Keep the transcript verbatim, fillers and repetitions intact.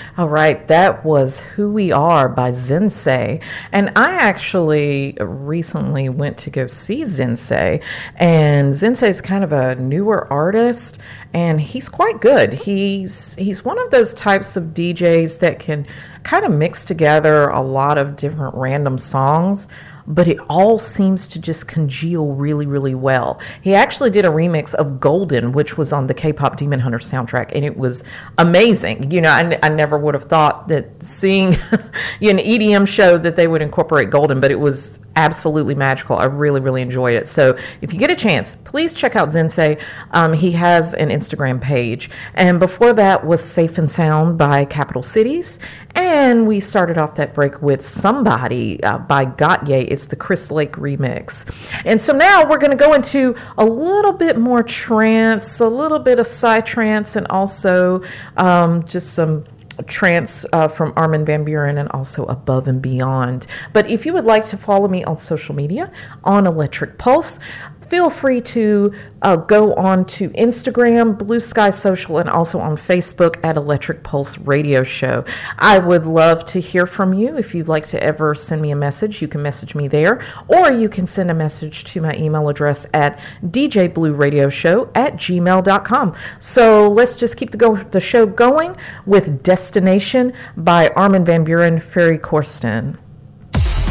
All right, that was Who We Are by Zensei. And I actually recently went to go see Zensei. And Zensei is kind of a newer artist, and he's quite good. He's he's one of those types of D Js that can kind of mix together a lot of different random songs, but it all seems to just congeal really, really well. He actually did a remix of Golden, which was on the K-pop Demon Hunter soundtrack, and it was amazing. You know, I, I never would have thought that seeing an E D M show that they would incorporate Golden, but it was absolutely magical. I really, really enjoyed it. So if you get a chance, please check out Zensei. Um, he has an Instagram page. And before that was Safe and Sound by Capital Cities. And we started off that break with Somebody uh, by Gotye. It's the Chris Lake remix. And so now we're going to go into a little bit more trance, a little bit of psytrance, and also um, just some trance uh, from Armin van Buuren, and also Above and Beyond. But if you would like to follow me on social media on Electric Pulse, feel free to uh, go on to Instagram, Blue Sky Social, and also on Facebook at Electric Pulse Radio Show. I would love to hear from you. If you'd like to ever send me a message, you can message me there, or you can send a message to my email address at d j blue radio show at gmail dot com. So let's just keep the, go- the show going with Destination by Armin van Buuren, Ferry Corsten.